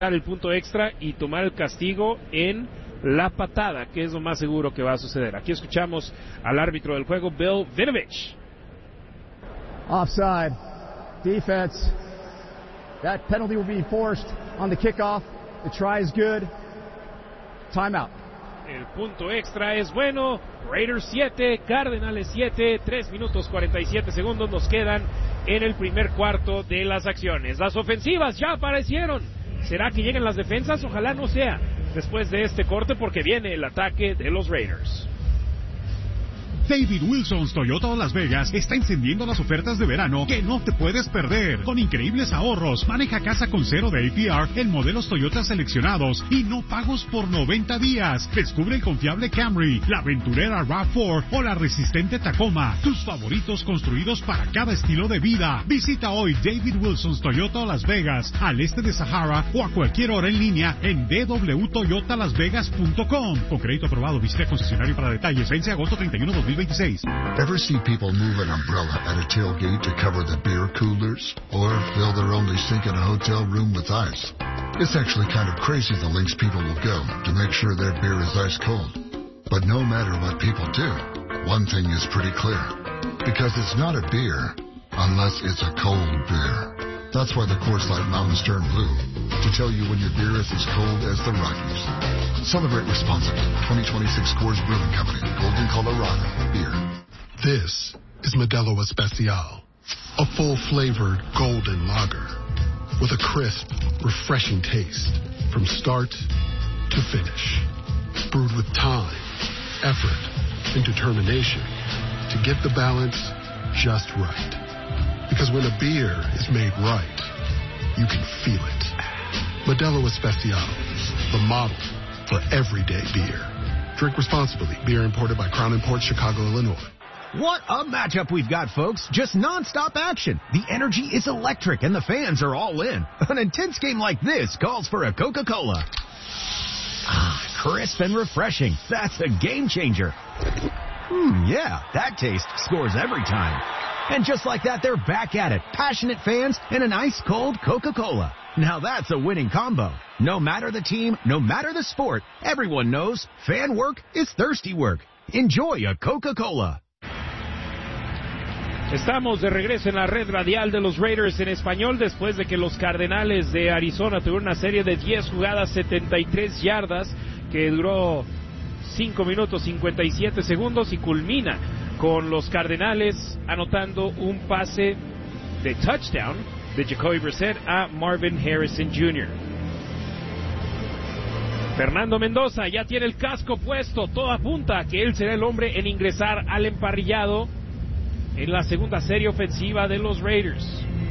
el punto extra y tomar el castigo en la patada, que es lo más seguro que va a suceder. Aquí escuchamos al árbitro del juego, Bill Vinovich. Offside. Defense. That penalty will be forced on the kickoff. The try is good. Timeout. El punto extra es bueno. Raiders 7, Cardenales 7, 3 minutos 47 segundos nos quedan en el primer cuarto de las acciones. Las ofensivas ya aparecieron. ¿Será que lleguen las defensas? Ojalá no sea después de este corte, porque viene el ataque de los Raiders. David Wilson's Toyota Las Vegas está encendiendo las ofertas de verano que no te puedes perder. Con increíbles ahorros, maneja casa con cero de APR en modelos Toyota seleccionados y no pagos por 90 días. Descubre el confiable Camry, la aventurera RAV4 o la resistente Tacoma. Tus favoritos construidos para cada estilo de vida. Visita hoy David Wilson's Toyota Las Vegas, al este de Sahara, o a cualquier hora en línea en www.toyotalasvegas.com. Con crédito aprobado, visita concesionario para detalles. Vence agosto 31, 2026. Ever see people move an umbrella at a tailgate to cover the beer coolers? Or fill their only sink in a hotel room with ice? It's actually kind of crazy the lengths people will go to make sure their beer is ice cold. But no matter what people do, one thing is pretty clear. Because it's not a beer unless it's a cold beer. That's why the Coors Light Mountains turn blue, to tell you when your beer is as cold as the Rockies. Celebrate responsibly. 2026 Coors Brewing Company, Golden, Colorado. Beer. This is Modelo Especial, a full-flavored golden lager with a crisp, refreshing taste from start to finish. Brewed with time, effort, and determination to get the balance just right. Because when a beer is made right, you can feel it. Modelo Especial, the model for everyday beer. Drink responsibly. Beer imported by Crown Imports, Chicago, Illinois. What a matchup we've got, folks. Just non-stop action. The energy is electric and the fans are all in. An intense game like this calls for a Coca-Cola. Ah, crisp and refreshing. That's a game changer. Yeah, that taste scores every time. And just like that, they're back at it. Passionate fans and an ice-cold Coca-Cola. Now that's a winning combo. No matter the team, no matter the sport, everyone knows fan work is thirsty work. Enjoy a Coca-Cola. Estamos de regreso en la red radial de los Raiders en español después de que los Cardenales de Arizona tuvieron una serie de 10 jugadas, 73 yardas, que duró 5 minutos 57 segundos y culmina con los Cardenales anotando un pase de touchdown de Jacoby Brissett a Marvin Harrison Jr. Fernando Mendoza ya tiene el casco puesto, todo apunta a que él será el hombre en ingresar al emparrillado en la segunda serie ofensiva de los Raiders.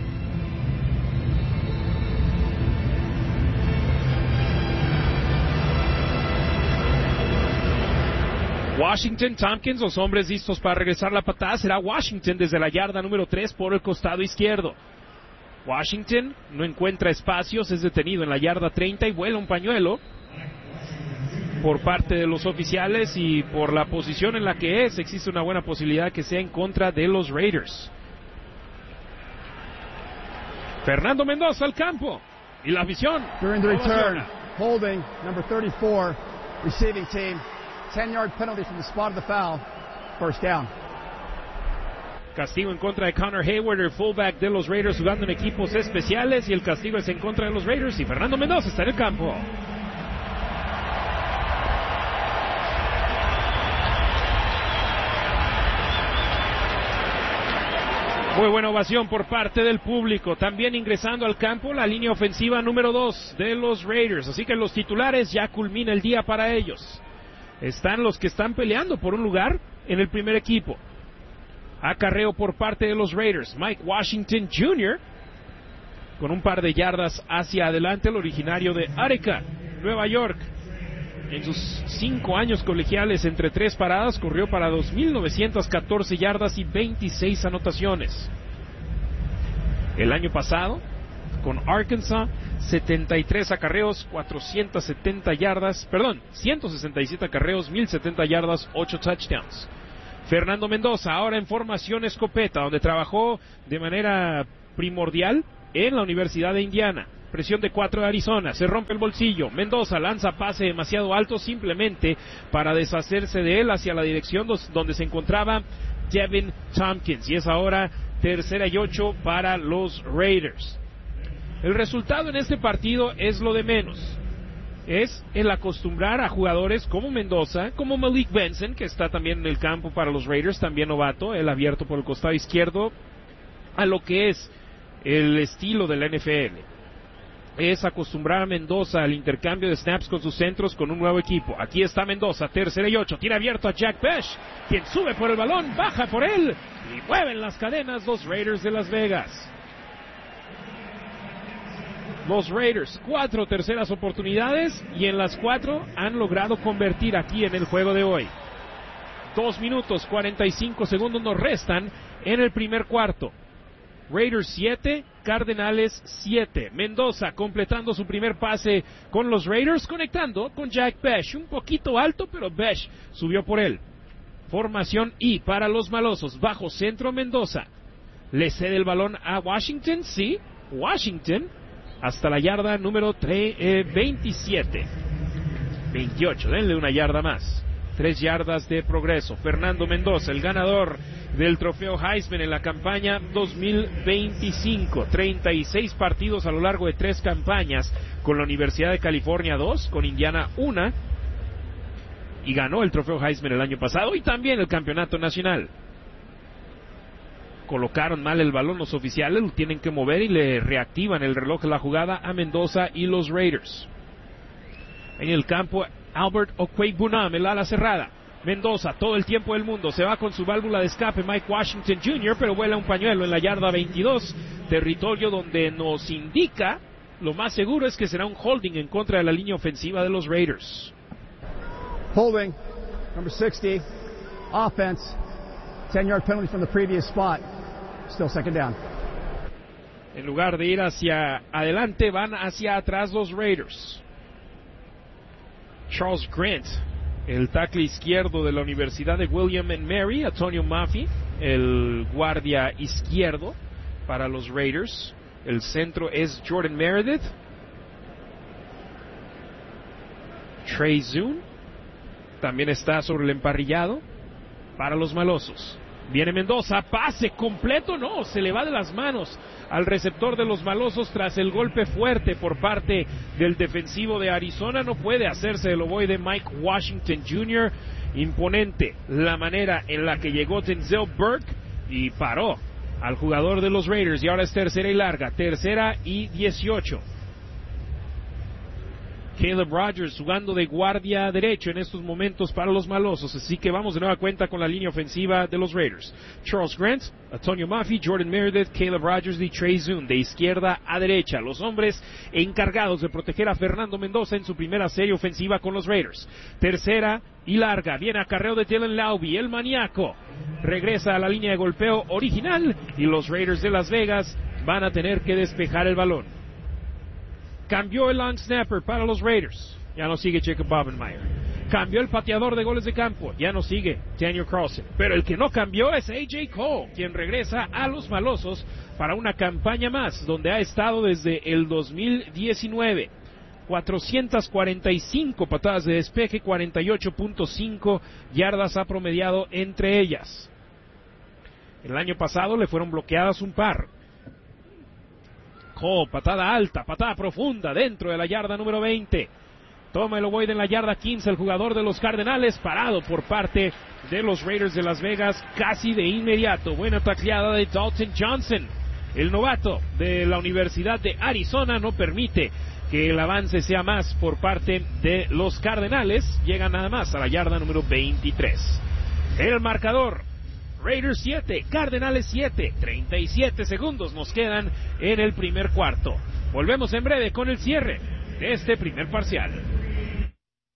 Washington, Tompkins, los hombres listos para regresar la patada. Será Washington desde la yarda número 3 por el costado izquierdo. Washington no encuentra espacios, es detenido en la yarda 30 y vuela un pañuelo por parte de los oficiales, y por la posición en la que existe una buena posibilidad que sea en contra de los Raiders. Fernando Mendoza al campo y la afición. During the return, holding number 34, receiving team, 10-yard penalty from the spot of the foul, first down. Castigo en contra de Connor Hayward, el fullback de los Raiders, jugando en equipos especiales, y el castigo es en contra de los Raiders y Fernando Mendoza está en el campo. Muy buena ovación por parte del público. También ingresando al campo la línea ofensiva número 2 de los Raiders. Así que los titulares, ya culmina el día para ellos. Están los que están peleando por un lugar en el primer equipo. Acarreo por parte de los Raiders, Mike Washington Jr., con un par de yardas hacia adelante, el originario de Utica, Nueva York. En sus 5 años colegiales, entre 3 paradas, corrió para 2.914 yardas y 26 anotaciones. El año pasado, con Arkansas, 73 acarreos, 167 acarreos, 1.070 yardas, 8 touchdowns. Fernando Mendoza, ahora en formación escopeta, donde trabajó de manera primordial en la Universidad de Indiana. Presión de 4 de Arizona, se rompe el bolsillo. Mendoza lanza pase demasiado alto simplemente para deshacerse de él hacia la dirección donde se encontraba Devin Tompkins. Y es ahora 3rd y 8 para los Raiders. El resultado en este partido es lo de menos. Es el acostumbrar a jugadores como Mendoza, como Malik Benson, que está también en el campo para los Raiders, también novato, él abierto por el costado izquierdo, a lo que es el estilo de la NFL. Es acostumbrar a Mendoza al intercambio de snaps con sus centros con un nuevo equipo. Aquí está Mendoza, 3rd y 8, tiene abierto a Jack Bech, quien sube por el balón, baja por él y mueven las cadenas los Raiders de Las Vegas. Los Raiders, 4 terceras oportunidades y en las 4 han logrado convertir aquí en el juego de hoy. 2 minutos 45 segundos nos restan en el primer cuarto. Raiders 7, Cardenales 7. Mendoza completando su primer pase con los Raiders, conectando con Jack Bech. Un poquito alto, pero Bech subió por él. Formación I para los malosos. Bajo centro Mendoza. Le cede el balón a Washington, sí. Washington hasta la yarda número 27. 28, denle una yarda más. 3 yardas de progreso. Fernando Mendoza, el ganador del trofeo Heisman en la campaña 2025. 36 partidos a lo largo de 3 campañas con la Universidad de California 2, con Indiana 1, y ganó el trofeo Heisman el año pasado y también el campeonato nacional. Colocaron mal el balón los oficiales, lo tienen que mover y le reactivan el reloj de la jugada a Mendoza y los Raiders. En el campo, Albert Okwuegbunam, el ala cerrada. Mendoza, todo el tiempo del mundo, se va con su válvula de escape Mike Washington Jr., pero vuela un pañuelo en la yarda 22, territorio donde nos indica, lo más seguro es que será un holding en contra de la línea ofensiva de los Raiders. Holding, number 60, offense, 10-yard penalty from the previous spot, still second down. En lugar de ir hacia adelante, van hacia atrás los Raiders. Charles Grant, el tackle izquierdo de la Universidad de William & Mary, Antonio Maffey, el guardia izquierdo para los Raiders. El centro es Jordan Meredith. Trey Zune también está sobre el emparrillado para los malosos. Viene Mendoza, pase completo, no, se le va de las manos al receptor de los malosos tras el golpe fuerte por parte del defensivo de Arizona. No puede hacerse el ovoide Mike Washington Jr. Imponente la manera en la que llegó Denzel Burke y paró al jugador de los Raiders. Y ahora es 3rd y larga, 3rd y 18. Caleb Rogers jugando de guardia derecho en estos momentos para los malosos, así que vamos de nueva cuenta con la línea ofensiva de los Raiders. Charles Grant, Antonio Maffey, Jordan Meredith, Caleb Rogers y Trey Zune de izquierda a derecha, los hombres encargados de proteger a Fernando Mendoza en su primera serie ofensiva con los Raiders. 3rd y larga, viene acarreo de Dylan Laube, el maníaco, regresa a la línea de golpeo original y los Raiders de Las Vegas van a tener que despejar el balón. Cambió el long snapper para los Raiders. Ya no sigue Jacob Bobenmeyer. Cambió el pateador de goles de campo. Ya no sigue Daniel Carlson. Pero el que no cambió es A.J. Cole, quien regresa a los malosos para una campaña más, donde ha estado desde el 2019. 445 patadas de despeje, 48.5 yardas ha promediado entre ellas. El año pasado le fueron bloqueadas un par. Patada alta, patada profunda dentro de la yarda número 20. Toma el ovoide en la yarda 15 el jugador de los Cardenales, parado por parte de los Raiders de Las Vegas casi de inmediato. Buena tacleada de Dalton Johnson, el novato de la Universidad de Arizona, no permite que el avance sea más por parte de los Cardenales. Llega nada más a la yarda número 23. El marcador: Raiders 7, Cardenales 7, 37 segundos nos quedan en el primer cuarto. Volvemos en breve con el cierre de este primer parcial.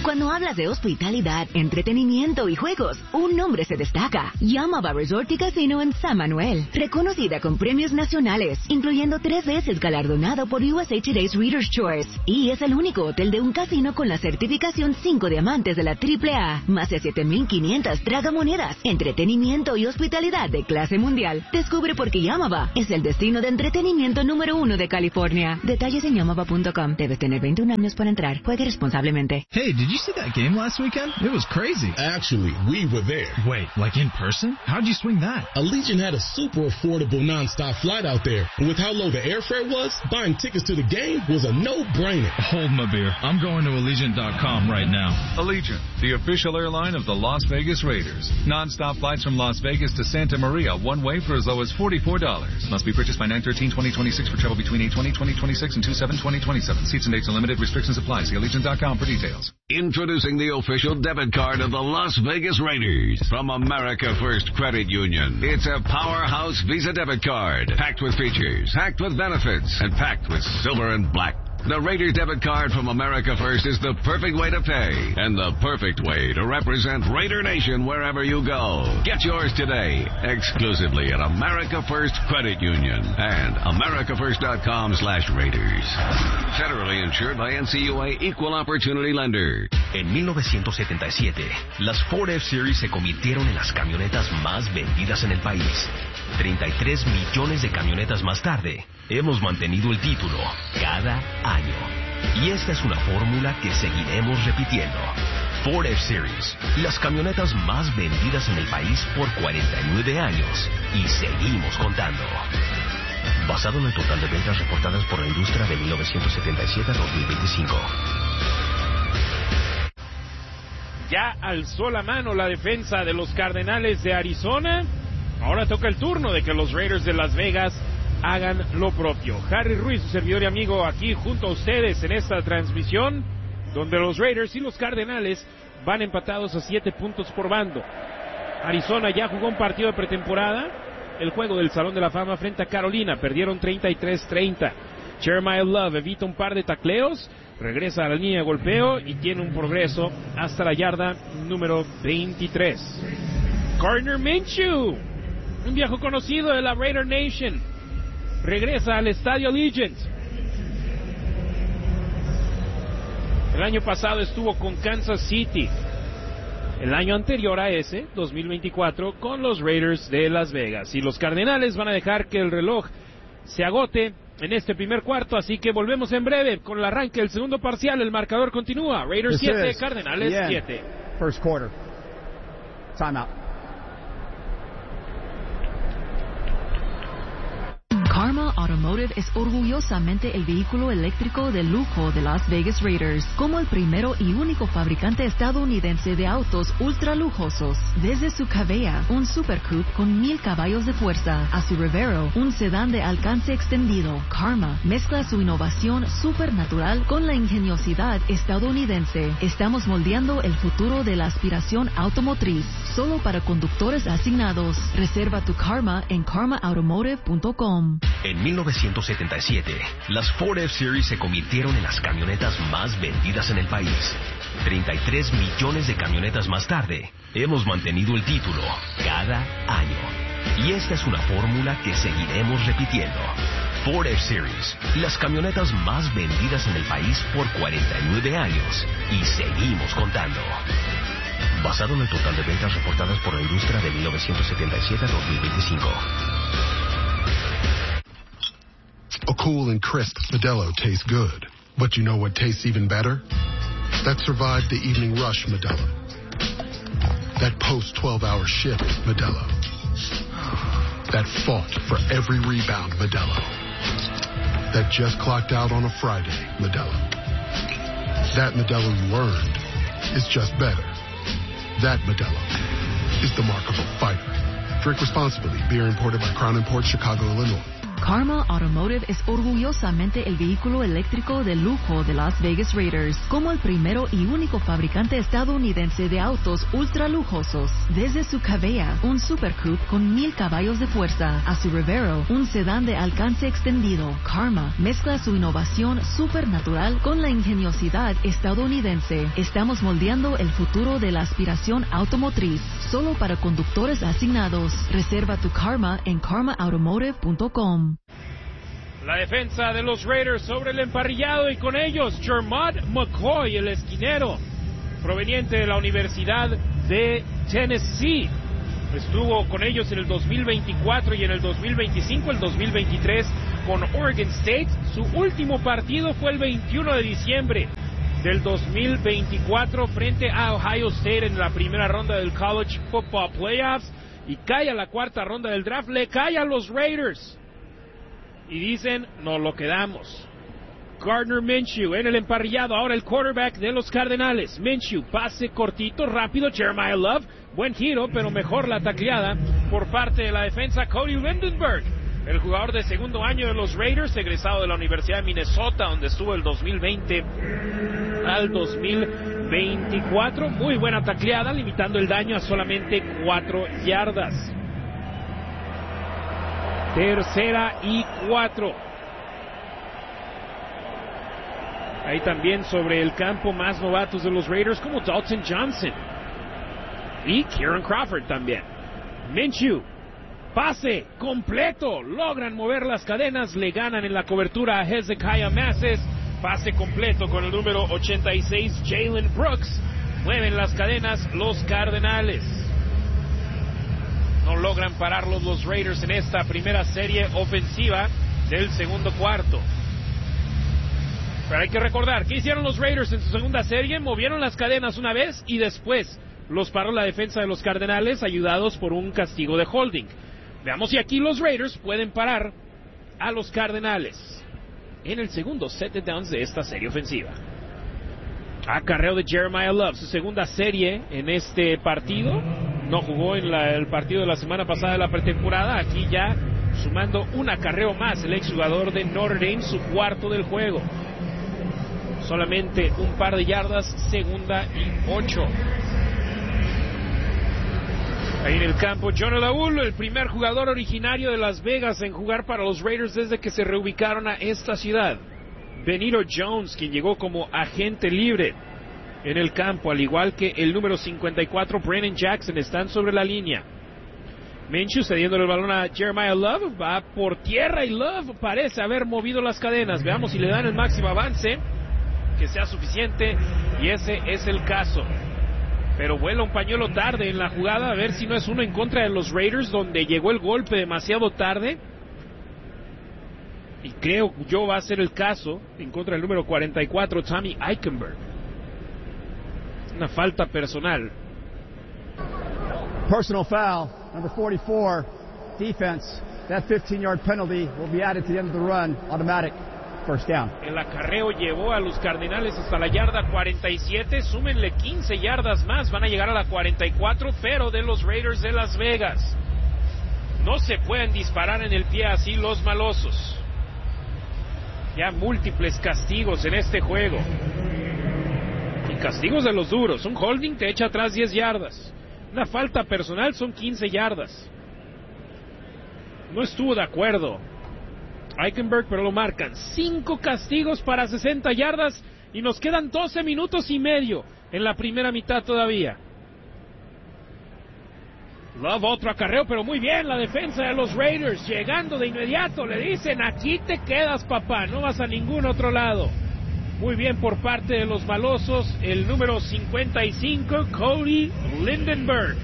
Cuando hablas de hospitalidad, entretenimiento y juegos, un nombre se destaca. Yamava Resort y Casino en San Manuel. Reconocida con premios nacionales, incluyendo 3 veces galardonado por USA Today's Reader's Choice. Y es el único hotel de un casino con la certificación 5 diamantes de la AAA. Más de 7,500 tragamonedas, entretenimiento y hospitalidad de clase mundial. Descubre por qué Yamava es el destino de entretenimiento número 1 de California. Detalles en yamava.com. Debes tener 21 años para entrar. Juegue responsablemente. Hey, did you see that game last weekend? It was crazy. Actually, we were there. Wait, like in person? How'd you swing that? Allegiant had a super affordable non-stop flight out there. And with how low the airfare was, buying tickets to the game was a no-brainer. Hold my beer. I'm going to Allegiant.com right now. Allegiant, the official airline of the Las Vegas Raiders. Non-stop flights from Las Vegas to Santa Maria, one way for as low as $44. Must be purchased by 9/13/2026 for travel between 8/20/2026 and 2/7/2027. Seats and dates are limited. Restrictions apply. See Allegiant.com for details. Introducing the official debit card of the Las Vegas Raiders from America First Credit Union. It's a powerhouse Visa debit card, packed with features, packed with benefits, and packed with silver and black. The Raiders debit card from America First is the perfect way to pay and the perfect way to represent Raider Nation wherever you go. Get yours today, exclusively at America First Credit Union and americafirst.com/Raiders. Federally insured by NCUA Equal Opportunity Lender. En 1977, las Ford F-Series se convirtieron en las camionetas más vendidas en el país. 33 millones de camionetas más tarde, hemos mantenido el título cada año. Y esta es una fórmula que seguiremos repitiendo. Ford F-Series, las camionetas más vendidas en el país por 49 años. Y seguimos contando. Basado en el total de ventas reportadas por la industria de 1977 a 2025. Ya alzó la mano la defensa de los Cardenales de Arizona. Ahora toca el turno de que los Raiders de Las Vegas hagan lo propio. Harry Ruiz, su servidor y amigo, aquí junto a ustedes en esta transmisión, donde los Raiders y los Cardenales van empatados a 7 puntos por bando. Arizona ya jugó un partido de pretemporada, el juego del Salón de la Fama frente a Carolina, perdieron 33-30. Jeremiah Love evita un par de tacleos, regresa a la línea de golpeo y tiene un progreso hasta la yarda número 23. Gardner Minshew, un viejo conocido de la Raider Nation, regresa al estadio Allegiant. El año pasado estuvo con Kansas City. El año anterior a ese, 2024, con los Raiders de Las Vegas. Y los Cardenales van a dejar que el reloj se agote en este primer cuarto, así que volvemos en breve con el arranque del segundo parcial. El marcador continúa. Raiders 7, Cardenales 7. First quarter. Timeout. Karma Automotive es orgullosamente el vehículo eléctrico de lujo de Las Vegas Raiders, como el primero y único fabricante estadounidense de autos ultra lujosos. Desde su Cabea, un Super Coupe con 1000 caballos de fuerza, a su Revero, un sedán de alcance extendido, Karma mezcla su innovación supernatural con la ingeniosidad estadounidense. Estamos moldeando el futuro de la aspiración automotriz, solo para conductores asignados. Reserva tu Karma en karmaautomotive.com. En 1977, las Ford F-Series se convirtieron en las camionetas más vendidas en el país. 33 millones de camionetas más tarde, hemos mantenido el título cada año. Y esta es una fórmula que seguiremos repitiendo. Ford F-Series, las camionetas más vendidas en el país por 49 años. Y seguimos contando. Basado en el total de ventas reportadas por la industria de 1977 a 2025. A cool and crisp Modelo tastes good. But you know what tastes even better? That survived the evening rush Modelo. That post-12-hour shift Modelo. That fought for every rebound Modelo. That just clocked out on a Friday Modelo. That Modelo you earned is just better. That Modelo is the mark of a fighter. Drink responsibly. Beer imported by Crown Imports, Chicago, Illinois. Karma Automotive es orgullosamente el vehículo eléctrico de lujo de Las Vegas Raiders, como el primero y único fabricante estadounidense de autos ultra lujosos. Desde su Cabella, un Super Coupe con 1000 caballos de fuerza, a su Revero, un sedán de alcance extendido, Karma mezcla su innovación supernatural con la ingeniosidad estadounidense. Estamos moldeando el futuro de la aspiración automotriz, solo para conductores asignados. Reserva tu Karma en karmaautomotive.com. La defensa de los Raiders sobre el emparrillado y con ellos Jermod McCoy, el esquinero, proveniente de la Universidad de Tennessee. Estuvo con ellos en el 2024 y en el 2025, el 2023 con Oregon State. Su último partido fue el 21 de diciembre del 2024 frente a Ohio State en la primera ronda del College Football Playoffs, y cae a la cuarta ronda del draft. Le cae a los Raiders y dicen, nos lo quedamos. Gardner Minshew en el emparrillado, ahora el quarterback de los Cardenales. Minshew, pase cortito, rápido, Jeremiah Love, buen giro, pero mejor la tacleada por parte de la defensa. Cody Lindenberg, el jugador de segundo año de los Raiders, egresado de la Universidad de Minnesota, donde estuvo el 2020 al 2024. Muy buena tacleada, limitando el daño a solamente 4 yardas. Tercera y 4. Ahí también sobre el campo más novatos de los Raiders como Dalton Johnson y Kieran Crawford también. Minshew, pase completo, logran mover las cadenas, le ganan en la cobertura a Hezekiah Masses. Pase completo con el número 86, Jalen Brooks. Mueven las cadenas los Cardenales. No logran pararlos los Raiders en esta primera serie ofensiva del segundo cuarto. Pero hay que recordar, ¿qué hicieron los Raiders en su segunda serie? Movieron las cadenas una vez y después los paró la defensa de los Cardenales, ayudados por un castigo de holding. Veamos si aquí los Raiders pueden parar a los Cardenales en el segundo set de downs de esta serie ofensiva. Acarreo de Jeremiah Love, su segunda serie en este partido. No jugó en el partido de la semana pasada de la pretemporada. Aquí ya sumando un acarreo más el exjugador de Notre Dame, su cuarto del juego. Solamente un par de yardas, segunda y 8. Ahí en el campo, John Olaúlo, el primer jugador originario de Las Vegas en jugar para los Raiders desde que se reubicaron a esta ciudad. Benito Jones, quien llegó como agente libre en el campo, al igual que el número 54, Brennan Jackson, están sobre la línea. Minshew cediéndole el balón a Jeremiah Love, va por tierra y Love parece haber movido las cadenas. Veamos si le dan el máximo avance, que sea suficiente, y ese es el caso. Pero vuela un pañuelo tarde en la jugada, a ver si no es uno en contra de los Raiders, donde llegó el golpe demasiado tarde. Y creo yo va a ser el caso en contra del número 44, Tommy Eichenberg. Una falta personal. Personal foul, number 44, defense. That 15-yard penalty will be added to the end of the run, automatic. First down. El acarreo llevó a los Cardenales hasta la yarda 47, súmenle 15 yardas más, van a llegar a la 44, pero de los Raiders de Las Vegas. No se pueden disparar en el pie así los malosos. Ya múltiples castigos en este juego. Y castigos de los duros. Un holding te echa atrás 10 yardas. Una falta personal son 15 yardas. No estuvo de acuerdo Eichenberg, pero lo marcan. 5 castigos para 60 yardas y nos quedan 12 minutos y medio en la primera mitad todavía. Love, otro acarreo, pero muy bien la defensa de los Raiders, llegando de inmediato, le dicen, aquí te quedas, papá, no vas a ningún otro lado. Muy bien por parte de los malosos, el número 55, Cody Lindenberg.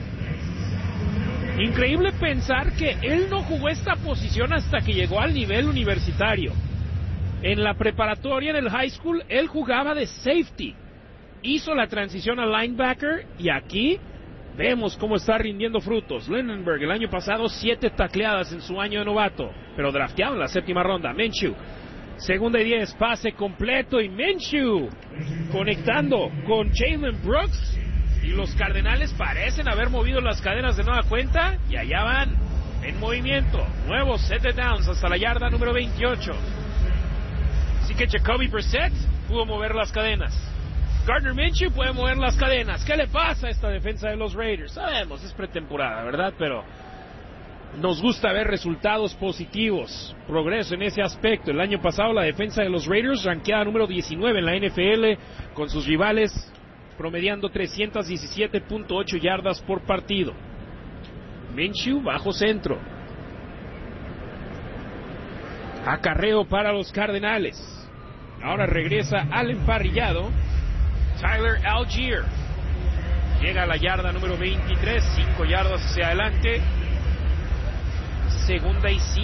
Increíble pensar que él no jugó esta posición hasta que llegó al nivel universitario. En la preparatoria, en el high school, él jugaba de safety. Hizo la transición a linebacker y aquí vemos cómo está rindiendo frutos. Lindenberg, el año pasado, 7 tacleadas en su año de novato, pero drafteado en la 7ª ronda. Minshew, segunda y 10, pase completo y Minshew conectando con Jalen Brooks. Y los Cardenales parecen haber movido las cadenas de nueva cuenta y allá van en movimiento. Nuevo set de downs hasta la yarda número 28. Así que Jacoby Brissett pudo mover las cadenas. Gardner Minshew puede mover las cadenas. ¿Qué le pasa a esta defensa de los Raiders? Sabemos, es pretemporada, ¿verdad? Pero nos gusta ver resultados positivos, progreso en ese aspecto. El año pasado la defensa de los Raiders ranqueada número 19 en la NFL, con sus rivales promediando 317.8 yardas por partido. Minshew bajo centro. Acarreo para los Cardenales. Ahora regresa al emparrillado Tyler Algier. Llega a la yarda número 23, 5 yardas hacia adelante. Segunda y 5.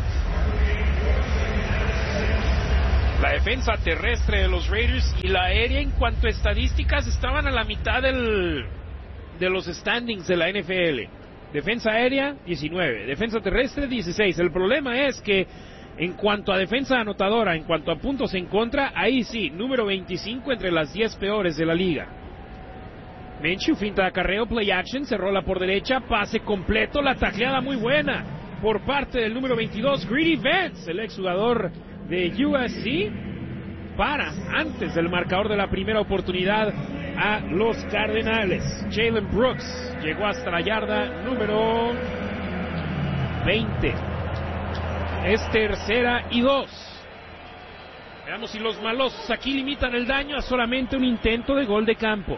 La defensa terrestre de los Raiders y la aérea en cuanto a estadísticas estaban a la mitad de los standings de la NFL. Defensa aérea 19, defensa terrestre 16. El problema es que en cuanto a defensa anotadora, en cuanto a puntos en contra, ahí sí, número 25 entre las 10 peores de la liga. Minshew, finta de acarreo, play action, se rola por derecha, pase completo, la tacleada muy buena por parte del número 22, Greedy Vance, el exjugador de USC, para antes del marcador de la primera oportunidad a los Cardenales. Jalen Brooks llegó hasta la yarda número 20. Es 3rd y 2. Veamos si los malosos aquí limitan el daño a solamente un intento de gol de campo.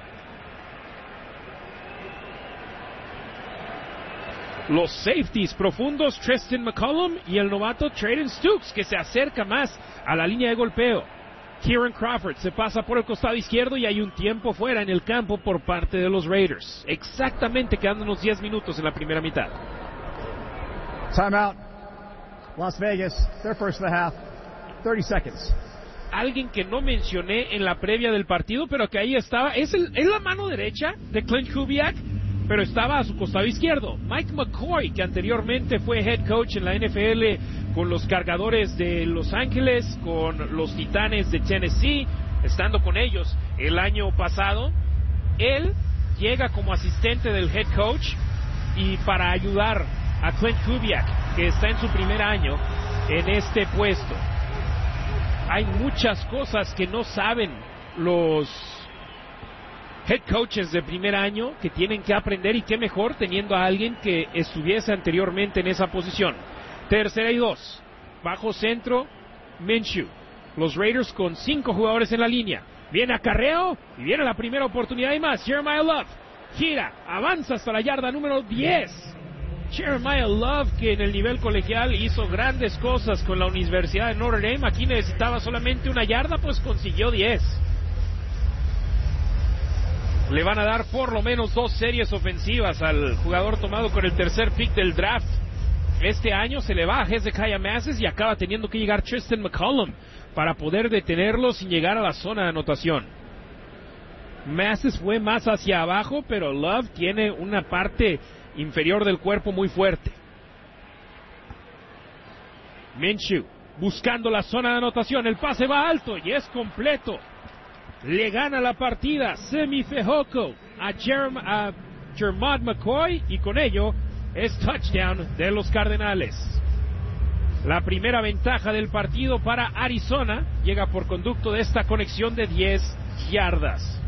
Los safeties profundos, Tristan McCollum y el novato Trayden Stukes, que se acerca más a la línea de golpeo. Kieran Crawford se pasa por el costado izquierdo y hay un tiempo fuera en el campo por parte de los Raiders. Exactamente quedándonos 10 minutos en la primera mitad. Timeout. Las Vegas, their first of the half. 30 seconds. Alguien que no mencioné en la previa del partido, pero que ahí estaba, es la mano derecha de Clint Kubiak, pero estaba a su costado izquierdo. Mike McCoy, que anteriormente fue head coach en la NFL con los Cargadores de Los Ángeles, con los Titanes de Tennessee, estando con ellos el año pasado. Él llega como asistente del head coach y para ayudar a Clint Kubiak, que está en su primer año en este puesto. Hay muchas cosas que no saben los head coaches de primer año que tienen que aprender, y qué mejor teniendo a alguien que estuviese anteriormente en esa posición. 3rd y 2, bajo centro, Minshew. Los Raiders con 5 jugadores en la línea. Viene acarreo y viene la primera oportunidad y más. Jeremiah Love gira, avanza hasta la yarda número 10. Jeremiah Love, que en el nivel colegial hizo grandes cosas con la Universidad de Notre Dame, aquí necesitaba solamente una yarda, pues consiguió 10. Le van a dar por lo menos 2 series ofensivas al jugador tomado con el 3er pick del draft. Este año se le va a Hezekiah Masses y acaba teniendo que llegar Tristan McCollum para poder detenerlo sin llegar a la zona de anotación. Masses fue más hacia abajo, pero Love tiene una parte inferior del cuerpo muy fuerte. Minshew buscando la zona de anotación, el pase va alto y es completo. Le gana la partida Semi Fehoko a Jermod McCoy, y con ello es touchdown de los Cardenales. La primera ventaja del partido para Arizona llega por conducto de esta conexión de 10 yardas.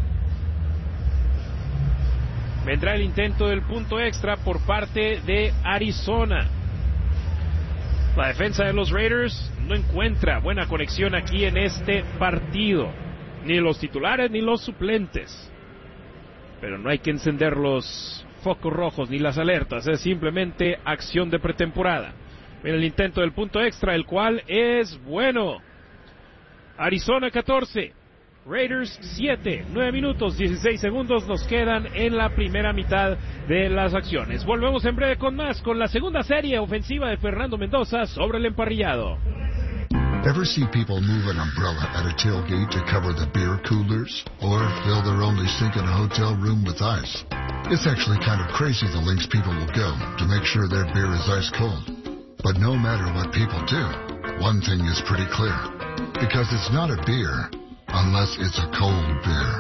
Vendrá el intento del punto extra por parte de Arizona. La defensa de los Raiders no encuentra buena conexión aquí en este partido. Ni los titulares ni los suplentes. Pero no hay que encender los focos rojos ni las alertas. Es simplemente acción de pretemporada. Viene el intento del punto extra, el cual es bueno. Arizona 14. Raiders 7, 9 minutos, 16 segundos nos quedan en la primera mitad de las acciones. Volvemos en breve con más, con la segunda serie ofensiva de Fernando Mendoza sobre el emparrillado. Ever see people move an umbrella at a tailgate to cover the beer coolers? Or fill their only sink in a hotel room with ice? It's actually kind of crazy the lengths people will go to make sure their beer is ice cold. But no matter what people do, one thing is pretty clear. Because it's not a beer unless it's a cold beer.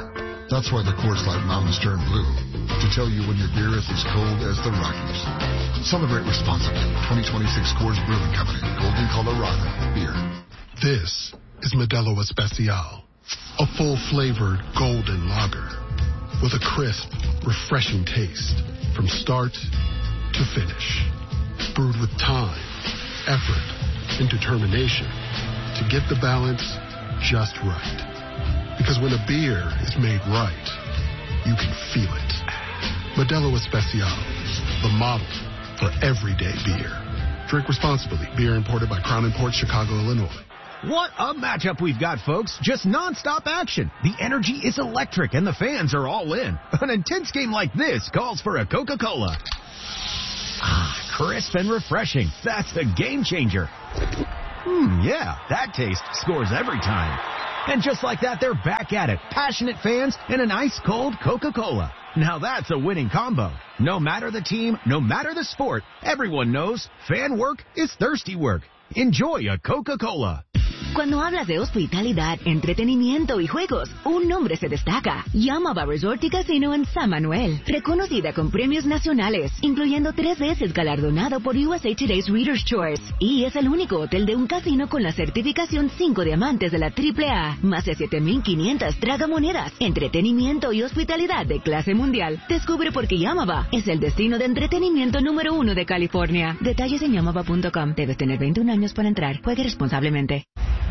That's why the Coors Light mountains turn blue, to tell you when your beer is as cold as the Rockies. Celebrate responsibly. 2026 Coors Brewing Company, Golden, Colorado. Beer. This is Modelo Especial, a full-flavored golden lager with a crisp, refreshing taste from start to finish. Brewed with time, effort, and determination to get the balance just right. Because when a beer is made right, you can feel it. Modelo Especial, the model for everyday beer. Drink responsibly. Beer imported by Crown Imports, Chicago, Illinois. What a matchup we've got, folks. Just non-stop action. The energy is electric and the fans are all in. An intense game like this calls for a Coca-Cola. Ah, crisp and refreshing. That's a game changer. Yeah, that taste scores every time. And just like that, they're back at it. Passionate fans and an ice-cold Coca-Cola. Now that's a winning combo. No matter the team, no matter the sport, everyone knows fan work is thirsty work. Enjoy a Coca-Cola. Cuando hablas de hospitalidad, entretenimiento y juegos, un nombre se destaca. Yamava Resort y Casino en San Manuel. Reconocida con premios nacionales, incluyendo 3 veces galardonado por USA Today's Reader's Choice. Y es el único hotel de un casino con la certificación 5 diamantes de la AAA. Más de 7,500 tragamonedas, entretenimiento y hospitalidad de clase mundial. Descubre por qué Yamava es el destino de entretenimiento número 1 de California. Detalles en yamava.com. Debes tener 21 años para entrar. Juegue responsablemente.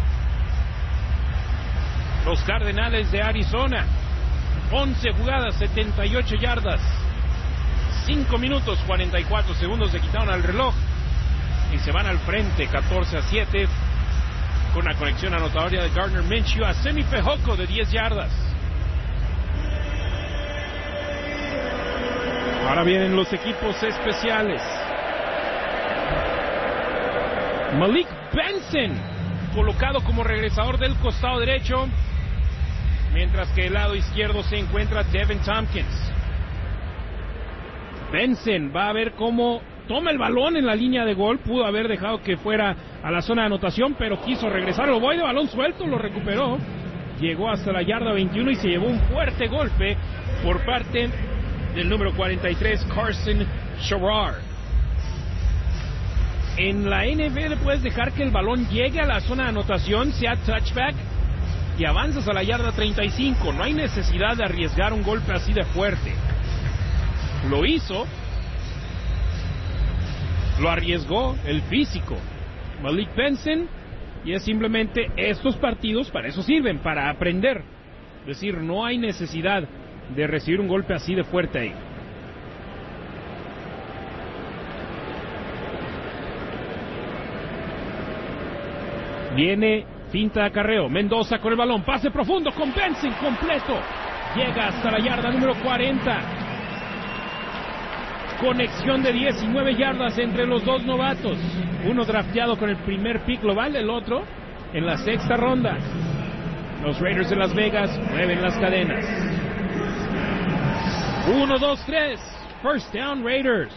Los Cardenales de Arizona, 11 jugadas, 78 yardas, 5 minutos, 44 segundos se quitaron al reloj y se van al frente, 14-7, con una conexión anotadora de Gardner Minshew a Semi Fehoko de 10 yardas. Ahora vienen los equipos especiales. Malik Benson, colocado como regresador del costado derecho, mientras que el lado izquierdo se encuentra Devin Tompkins. Benson va a ver cómo toma el balón en la línea de gol. Pudo haber dejado que fuera a la zona de anotación, pero quiso regresar. Lo voy de balón suelto, lo recuperó. Llegó hasta la yarda 21 y se llevó un fuerte golpe por parte del número 43, Carson Sherrard. En la NFL puedes dejar que el balón llegue a la zona de anotación, sea touchback, y avanzas a la yarda 35. No hay necesidad de arriesgar un golpe así de fuerte. Lo hizo, lo arriesgó el físico Malik Benson, y es simplemente estos partidos para eso sirven, para aprender. Es decir, no hay necesidad de recibir un golpe así de fuerte ahí. Viene finta de acarreo, Mendoza con el balón, pase profundo con Benson, completo, llega hasta la yarda número 40. Conexión de 19 yardas entre los dos novatos, uno drafteado con el primer pick global, el otro en la 6ª ronda. Los Raiders de Las Vegas mueven las cadenas. 1, 2, 3, first down Raiders.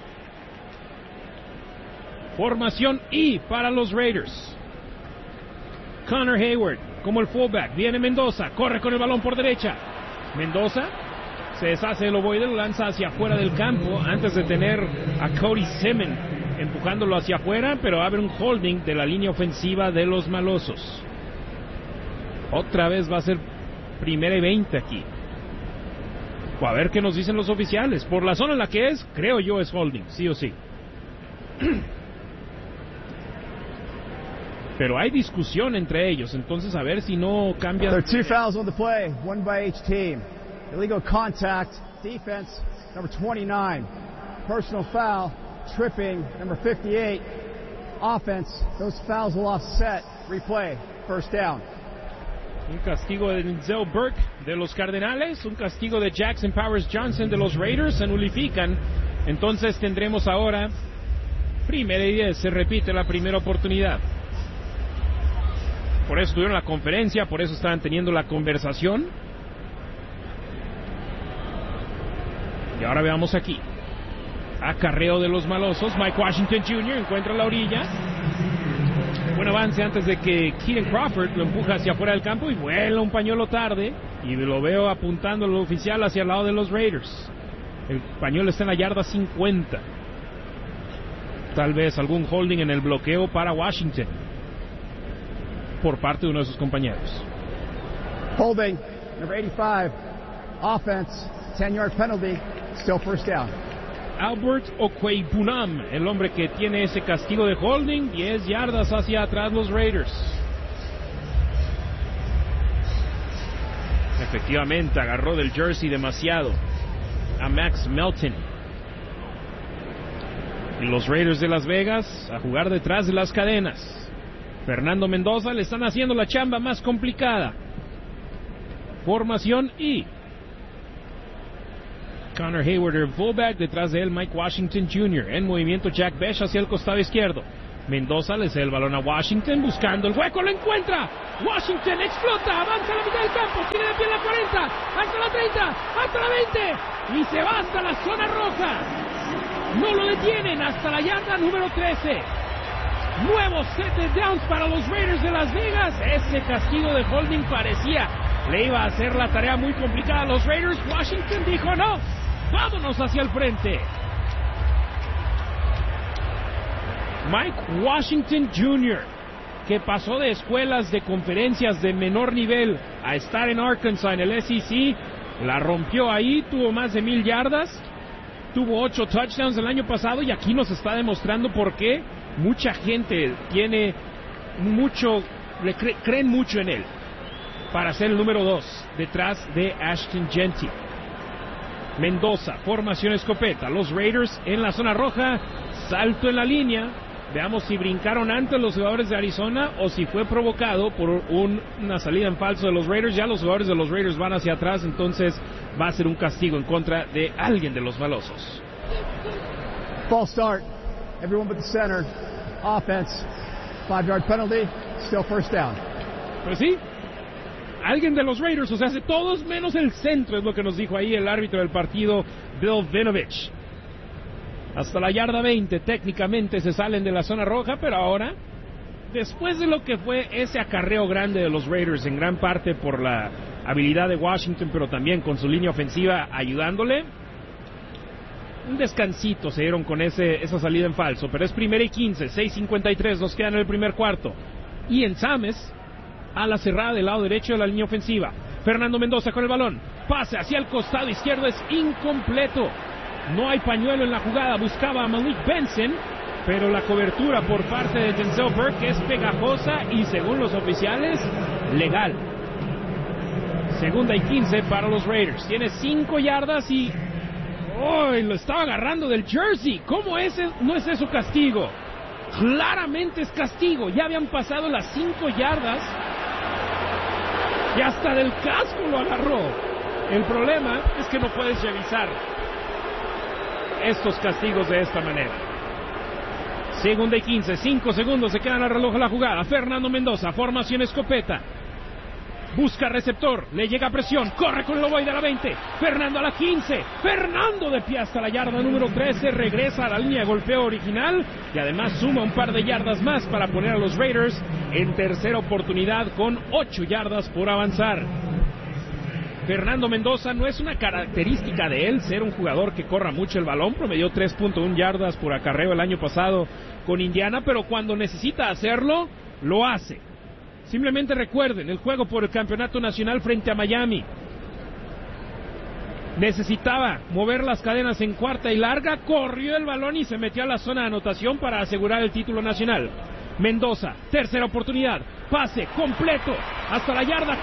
Formación I para los Raiders. Connor Hayward como el fullback. Viene Mendoza, corre con el balón por derecha. Mendoza se deshace del ovoide, lo lanza hacia afuera del campo antes de tener a Cody Simmons empujándolo hacia afuera, pero abre un holding de la línea ofensiva de los malosos. Otra vez va a ser 1st y 20 aquí. A ver qué nos dicen los oficiales. Por la zona en la que es, creo yo es holding, sí o sí. Pero hay discusión entre ellos, entonces a ver si no cambia. There are 2 fouls on the play, 1 by each team. Illegal contact, defense, number 29. Personal foul, tripping, number 58. Offense, those fouls will offset. Replay, first down. Un castigo de Denzel Burke de los Cardenales, un castigo de Jackson Powers Johnson de los Raiders, se nulifican. Entonces tendremos ahora 1st y 10, se repite la primera oportunidad. Por eso tuvieron la conferencia, por eso estaban teniendo la conversación. Y ahora veamos aquí. Acarreo de los malosos. Mike Washington Jr. encuentra la orilla. Buen avance antes de que Keaton Crawford lo empuja hacia afuera del campo y vuela un pañuelo tarde. y lo veo apuntando el oficial hacia el lado de los Raiders. El pañuelo está en la yarda 50. Tal vez algún holding en el bloqueo para Washington por parte de uno de sus compañeros. Holding, number 85, offense, 10-yard penalty, still first down. Albert Okwuegbunam, el hombre que tiene ese castigo de holding, 10 yardas hacia atrás los Raiders. Efectivamente, agarró del jersey demasiado a Max Melton. Y los Raiders de Las Vegas a jugar detrás de las cadenas. Fernando Mendoza le están haciendo la chamba más complicada. Formación y Connor Hayward, el fullback, detrás de él Mike Washington Jr. En movimiento Jack Bech hacia el costado izquierdo. Mendoza le cede el balón a Washington buscando el hueco, lo encuentra. Washington explota, avanza a la mitad del campo, tiene de pie la 40, hasta la 30, hasta la 20 y se va hasta la zona roja. No lo detienen hasta la yarda número 13. Nuevo set de downs para los Raiders de Las Vegas. Ese castigo de holding parecía le iba a hacer la tarea muy complicada a los Raiders. Washington dijo no, vámonos hacia el frente. Mike Washington Jr., que pasó de escuelas de conferencias de menor nivel a estar en Arkansas en el SEC, la rompió ahí, tuvo más de 1,000 yardas, tuvo 8 touchdowns el año pasado y aquí nos está demostrando por qué mucha gente tiene mucho, creen mucho en él para ser el número 2 detrás de Ashton Jeanty. Mendoza, formación escopeta, los Raiders en la zona roja, salto en la línea. Veamos si brincaron antes los jugadores de Arizona o si fue provocado por una salida en falso de los Raiders. Ya los jugadores de los Raiders van hacia atrás, entonces va a ser un castigo en contra de alguien de los malosos. False start. Everyone but the center. Offense. 5-yard penalty. Still first down. Pues sí. Alguien de los Raiders, o sea, hace todos menos el centro, es lo que nos dijo ahí el árbitro del partido, Bill Vinovich. Hasta la yarda 20 técnicamente se salen de la zona roja, pero ahora, después de lo que fue ese acarreo grande de los Raiders, en gran parte por la habilidad de Washington, pero también con su línea ofensiva ayudándole, un descansito se dieron con esa salida en falso, pero es 1st y 15, 6:53 nos queda en el primer cuarto. Y en Sames, a la cerrada del lado derecho de la línea ofensiva. Fernando Mendoza con el balón, pase hacia el costado izquierdo, es incompleto. No hay pañuelo en la jugada, buscaba a Malik Benson, pero la cobertura por parte de Denzel Burke es pegajosa y según los oficiales, legal. 2nd y 15 para los Raiders. Tiene 5 yardas y... ¡oh! Lo estaba agarrando del jersey. ¿Cómo no es eso castigo? Claramente es castigo. Ya habían pasado las 5 yardas y hasta del casco lo agarró. El problema es que no puedes revisar estos castigos de esta manera. 2nd y 15, 5 segundos se quedan al reloj de la jugada. Fernando Mendoza, formación escopeta. Busca receptor, le llega presión, corre con el ovoide a la 20. Fernando a la 15. Fernando de pie hasta la yarda número 13. Regresa a la línea de golpeo original y además suma un par de yardas más para poner a los Raiders en tercera oportunidad con 8 yardas por avanzar. Fernando Mendoza no es una característica de él ser un jugador que corra mucho el balón, promedió 3.1 yardas por acarreo el año pasado con Indiana, pero cuando necesita hacerlo, lo hace. Simplemente recuerden el juego por el campeonato nacional frente a Miami. Necesitaba mover las cadenas en 4ª y larga, corrió el balón y se metió a la zona de anotación para asegurar el título nacional. Mendoza, tercera oportunidad, pase completo hasta la yarda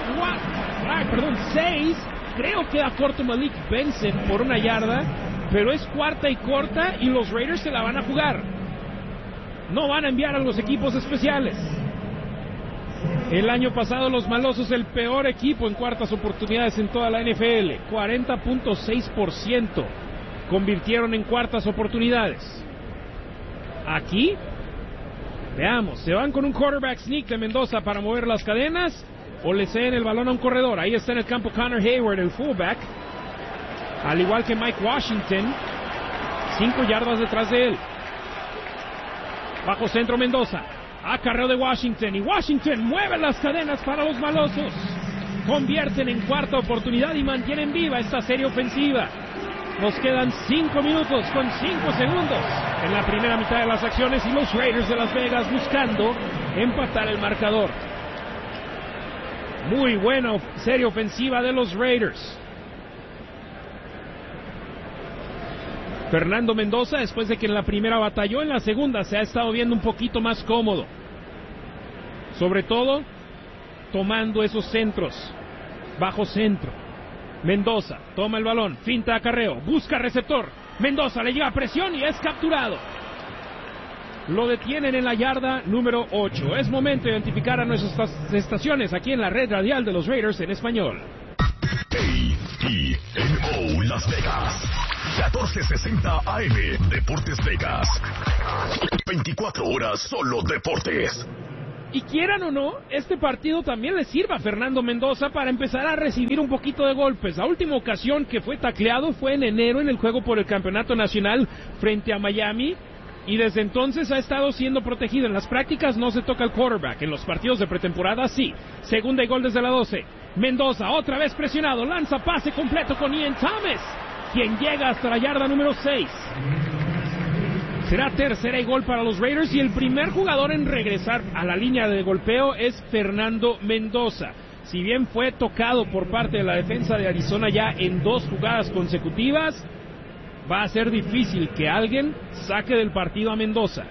6, creo que da corto Malik Benson por 1 yarda, pero es 4ª y corta y los Raiders se la van a jugar. No van a enviar a los equipos especiales. El año pasado los malosos el peor equipo en 4th oportunidades en toda la NFL, 40.6% convirtieron en 4th oportunidades. Aquí veamos, ¿se van con un quarterback sneak de Mendoza para mover las cadenas o le ceden el balón a un corredor? Ahí está en el campo Connor Hayward, el fullback, al igual que Mike Washington, 5 yardas detrás de él. Bajo centro Mendoza, acarreo de Washington y Washington mueve las cadenas para los malosos. convierten en cuarta oportunidad y mantienen viva esta serie ofensiva. Nos quedan 5 minutos con 5 segundos en la primera mitad de las acciones y los Raiders de Las Vegas buscando empatar el marcador. Muy buena serie ofensiva de los Raiders. Fernando Mendoza, después de que en la primera batalló, en la segunda se ha estado viendo un poquito más cómodo. Sobre todo, tomando esos centros, bajo centro. Mendoza toma el balón, finta acarreo, busca receptor. Mendoza le llega presión y es capturado. Lo detienen en la yarda número 8. Es momento de identificar a nuestras estaciones aquí en la red radial de los Raiders en español. KENO Las Vegas, 1460 AM, Deportes Vegas. 24 horas solo deportes. Y quieran o no, este partido también le sirve a Fernando Mendoza para empezar a recibir un poquito de golpes. La última ocasión que fue tacleado fue en enero en el juego por el campeonato nacional frente a Miami. Y desde entonces ha estado siendo protegido. En las prácticas no se toca el quarterback. En los partidos de pretemporada sí. Segunda y gol desde la 12. Mendoza otra vez presionado. Lanza pase completo con Ian Thomas, quien llega hasta la yarda número 6. Será tercera y gol para los Raiders y el primer jugador en regresar a la línea de golpeo es Fernando Mendoza. Si bien fue tocado por parte de la defensa de Arizona ya en 2 jugadas consecutivas, va a ser difícil que alguien saque del partido a Mendoza.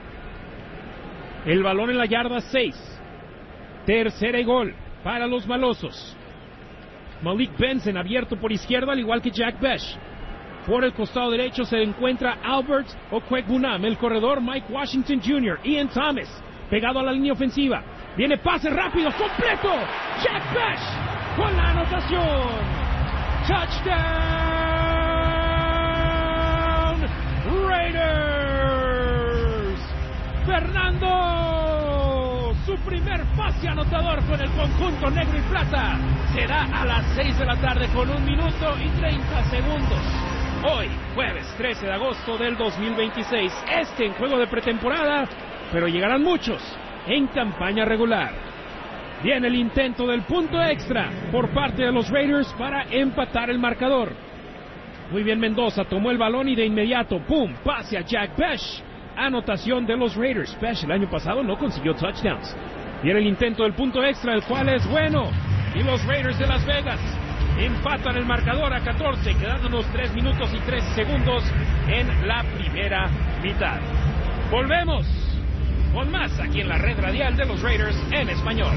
El balón en la yarda 6. Tercera y gol para los malosos. Malik Benson abierto por izquierda, al igual que Jack Besh. Por el costado derecho se encuentra Albert Okwuegbunam, el corredor Mike Washington Jr., Ian Thomas, pegado a la línea ofensiva. Viene pase rápido, completo. Jack Besh con la anotación. Touchdown Raiders. Fernando, su primer pase anotador con el conjunto negro y plata. Será a las 6 de la tarde con 1 minuto y 30 segundos. Hoy, jueves 13 de agosto del 2026. En juego de pretemporada, pero llegarán muchos en campaña regular. Viene el intento del punto extra por parte de los Raiders para empatar el marcador. Muy bien, Mendoza tomó el balón y de inmediato, ¡pum!, pase a Jack Besh. Anotación de los Raiders. Besh el año pasado no consiguió touchdowns. Viene el intento del punto extra, el cual es bueno. Y los Raiders de Las Vegas empatan el marcador a 14, quedándonos 3 minutos y 13 segundos en la primera mitad. Volvemos con más aquí en la red radial de los Raiders en español.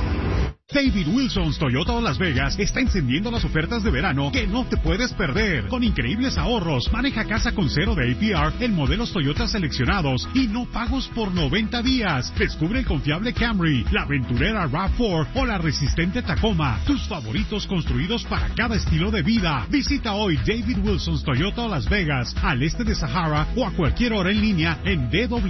David Wilson's Toyota Las Vegas está encendiendo las ofertas de verano que no te puedes perder. Con increíbles ahorros, maneja casa con 0 de APR en modelos Toyota seleccionados y no pagos por 90 días. Descubre el confiable Camry, la aventurera RAV4 o la resistente Tacoma. Tus favoritos construidos para cada estilo de vida. Visita hoy David Wilson's Toyota Las Vegas, al este de Sahara o a cualquier hora en línea en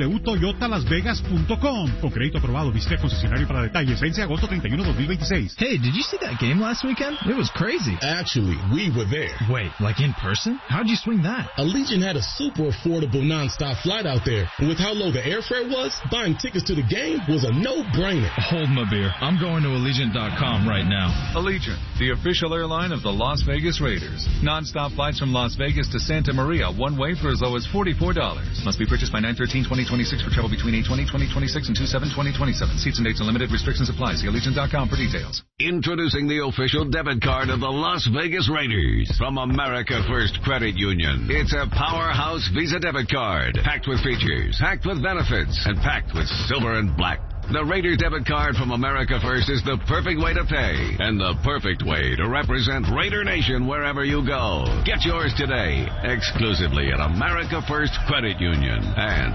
www.toyotalasvegas.com. Con crédito aprobado, visita concesionario para detalles. Vence agosto 31, 2026. Hey, did you see that game last weekend? It was crazy. Actually, we were there. Wait, like in person? How'd you swing that? Allegiant had a super affordable nonstop flight out there. And with how low the airfare was, buying tickets to the game was a no-brainer. Hold my beer. I'm going to Allegiant.com right now. Allegiant, the official airline of the Las Vegas Raiders. Non-stop flights from Las Vegas to Santa Maria, one way for as low as $44. Must be purchased by 9/13/2026 for travel between 8/20/2026 and 2/7/2027. Seats and dates and limited restrictions apply. See Allegiant.com for details. Introducing the official debit card of the Las Vegas Raiders from America First Credit Union. It's a powerhouse Visa debit card, packed with features, packed with benefits, and packed with silver and black. The Raiders debit card from America First is the perfect way to pay and the perfect way to represent Raider Nation wherever you go. Get yours today, exclusively at America First Credit Union and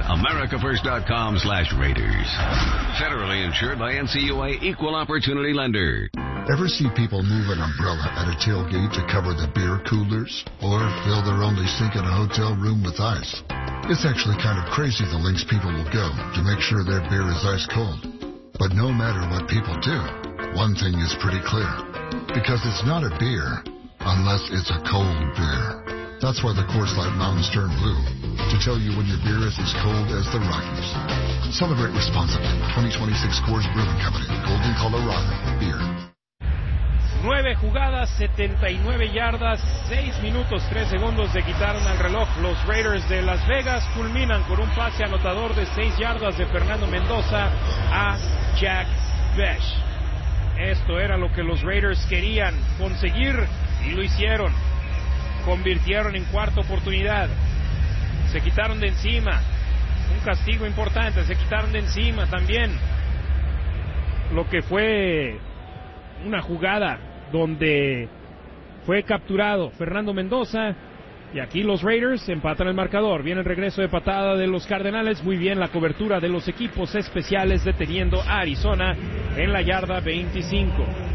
americafirst.com/Raiders. Federally insured by NCUA Equal Opportunity Lender. Ever see people move an umbrella at a tailgate to cover the beer coolers? Or fill their only sink in a hotel room with ice? It's actually kind of crazy the lengths people will go to make sure their beer is ice cold. But no matter what people do, one thing is pretty clear. Because it's not a beer unless it's a cold beer. That's why the Coors Light Mountains turn blue, to tell you when your beer is as cold as the Rockies. Celebrate responsibly. 2026 Coors Brewing Company, Golden, Colorado. Beer. 9 jugadas, 79 yardas, 6 minutos, 3 segundos se quitaron al reloj. Los Raiders de Las Vegas culminan con un pase anotador de 6 yardas de Fernando Mendoza a Jack Bech. Esto era lo que los Raiders querían conseguir y lo hicieron. Convirtieron en cuarta oportunidad. Se quitaron de encima un castigo importante, se quitaron de encima también lo que fue una jugada donde fue capturado Fernando Mendoza, y aquí los Raiders empatan el marcador. Viene el regreso de patada de los Cardenales. Muy bien la cobertura de los equipos especiales deteniendo a Arizona en la yarda 25.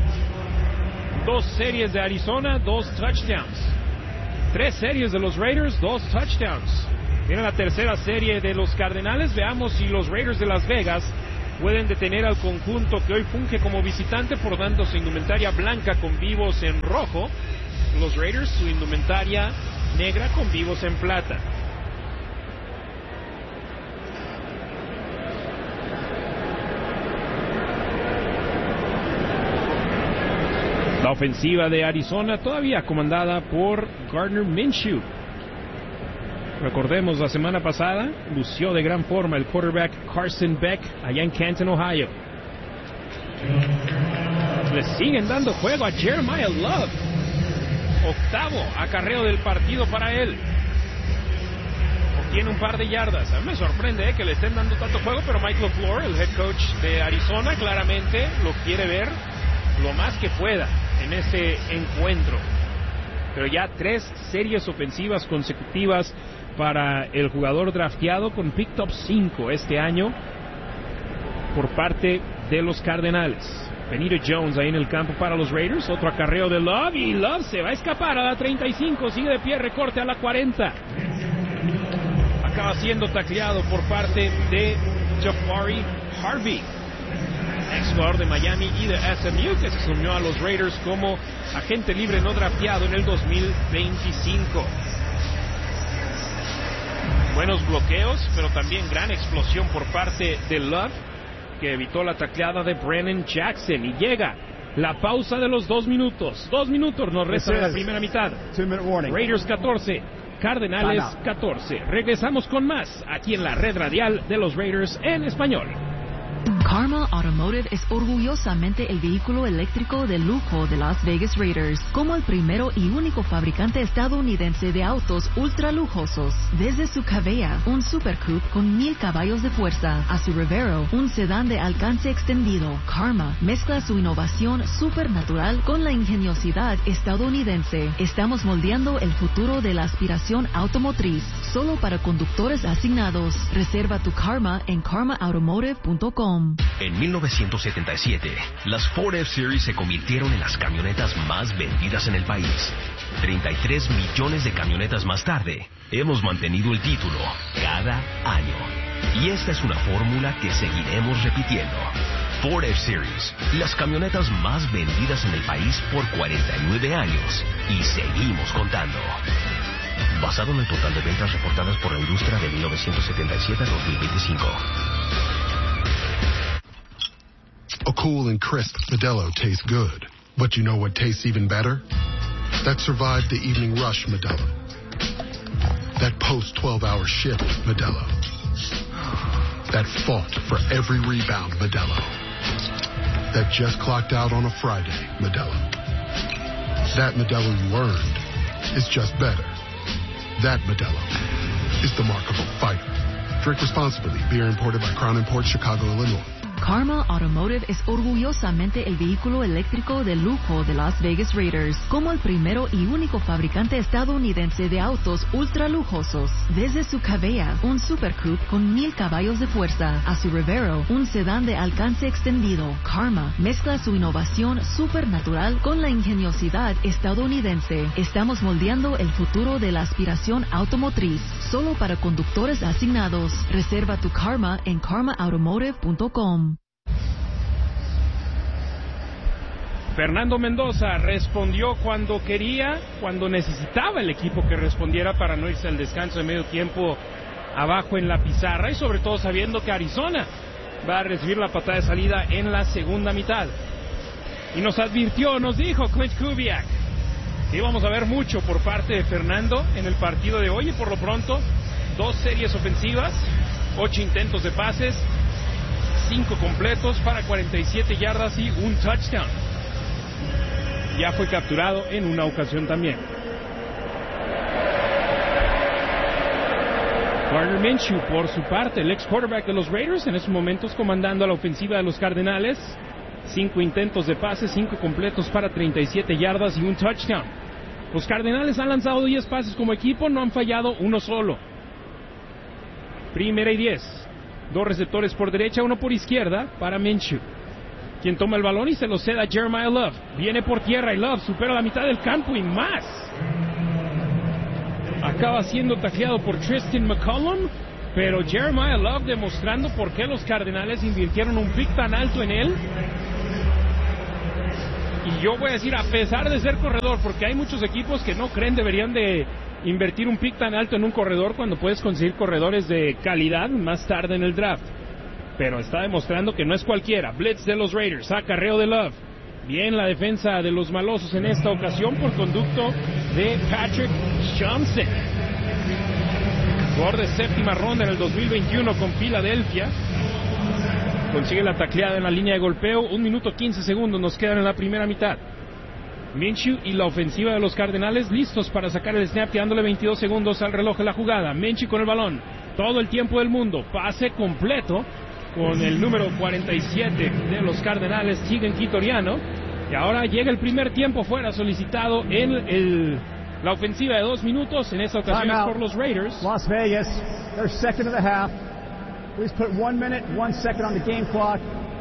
2 series de Arizona, 2 touchdowns. 3 series de los Raiders, 2 touchdowns. Viene la tercera serie de los Cardenales. Veamos si los Raiders de Las Vegas pueden detener al conjunto que hoy funge como visitante portándose indumentaria blanca con vivos en rojo. Los Raiders su indumentaria negra con vivos en plata. La ofensiva de Arizona todavía comandada por Gardner Minshew. Recordemos, la semana pasada lució de gran forma el quarterback Carson Beck allá en Canton, Ohio. Le siguen dando juego a Jeremiah Love. 8º acarreo del partido para él. Obtiene un par de yardas. A mí me sorprende que le estén dando tanto juego, pero Mike LaFleur, el head coach de Arizona, claramente lo quiere ver lo más que pueda en ese encuentro. Pero ya 3 series ofensivas consecutivas para el jugador drafteado con pick top 5 este año por parte de los Cardenales. Benito Jones ahí en el campo para los Raiders. Otro acarreo de Love y Love se va a escapar a la 35. Sigue de pie, recorte a la 40. Acaba siendo tacleado por parte de Jafari Harvey, ex jugador de Miami y de SMU, que se unió a los Raiders como agente libre no drafteado en el 2025. Buenos bloqueos, pero también gran explosión por parte de Love, que evitó la tacleada de Brennan Jackson. Y llega la pausa de los 2 minutos. 2 minutos nos resta de la primera mitad. Raiders 14, Cardenales 14. Regresamos con más aquí en la red radial de los Raiders en español. Karma Automotive es orgullosamente el vehículo eléctrico de lujo de Las Vegas Raiders, como el primero y único fabricante estadounidense de autos ultra lujosos. Desde su Cavea, un Super Coupe con 1000 caballos de fuerza, a su Revero, un sedán de alcance extendido, Karma mezcla su innovación supernatural con la ingeniosidad estadounidense. Estamos moldeando el futuro de la aspiración automotriz, solo para conductores asignados. Reserva tu Karma en karmaautomotive.com. En 1977, las Ford F-Series se convirtieron en las camionetas más vendidas en el país. 33 millones de camionetas más tarde, hemos mantenido el título cada año. Y esta es una fórmula que seguiremos repitiendo. Ford F-Series, las camionetas más vendidas en el país por 49 años. Y seguimos contando. Basado en el total de ventas reportadas por la industria de 1977 a 2025. A cool and crisp Modelo tastes good. But you know what tastes even better? That survived the evening rush Modelo. That post-12-hour shift Modelo. That fought for every rebound Modelo. That just clocked out on a Friday Modelo. That Modelo you earned is just better. That Modelo is the mark of a fighter. Drink responsibly. Beer imported by Crown Imports, Chicago, Illinois. Karma Automotive es orgullosamente el vehículo eléctrico de lujo de Las Vegas Raiders, como el primero y único fabricante estadounidense de autos ultra lujosos. Desde su Cavea, un Super Coupe con 1000 caballos de fuerza, a su Revero, un sedán de alcance extendido, Karma mezcla su innovación supernatural con la ingeniosidad estadounidense. Estamos moldeando el futuro de la aspiración automotriz, solo para conductores asignados. Reserva tu Karma en karmaautomotive.com. Fernando Mendoza respondió cuando quería, cuando necesitaba el equipo que respondiera para no irse al descanso de medio tiempo abajo en la pizarra, y sobre todo sabiendo que Arizona va a recibir la patada de salida en la segunda mitad. Y nos advirtió, nos dijo Clint Kubiak, que íbamos a ver mucho por parte de Fernando en el partido de hoy. Y por lo pronto, 2 series ofensivas, 8 intentos de pases, 5 completos para 47 yardas y un touchdown. Ya fue capturado en una ocasión también. Gardner Minshew, por su parte, el ex quarterback de los Raiders, en estos momentos comandando a la ofensiva de los Cardenales. 5 intentos de pase, 5 completos para 37 yardas y un touchdown. Los Cardenales han lanzado 10 pases como equipo, no han fallado uno solo. Primera y 10. 2 receptores por derecha, 1 por izquierda para Minshew, quien toma el balón y se lo cede a Jeremiah Love. Viene por tierra y Love supera la mitad del campo y más. Acaba siendo tacleado por Tristan McCollum, pero Jeremiah Love demostrando por qué los Cardenales invirtieron un pick tan alto en él. Y yo voy a decir, a pesar de ser corredor, porque hay muchos equipos que no creen deberían de invertir un pick tan alto en un corredor cuando puedes conseguir corredores de calidad más tarde en el draft. Pero está demostrando que no es cualquiera. Blitz de los Raiders, acarreo de Love. Bien la defensa de los malosos en esta ocasión por conducto de Patrick Johnson. Jugador de 7ª ronda en el 2021 con Filadelfia. Consigue la tacleada en la línea de golpeo. 1 minuto 15 segundos nos quedan en la primera mitad. Minshew y la ofensiva de los Cardenales listos para sacar el snap, quedándole 22 segundos al reloj de la jugada. Minshew con el balón, todo el tiempo del mundo, pase completo con el número 47 de los Cardenales, Tegan Quitoriano. Y ahora llega el primer tiempo fuera solicitado en la ofensiva de 2 minutos, en esta ocasión por los Raiders. Las Vegas, their second of the half. Please put 1 minute, 1 second on the game clock.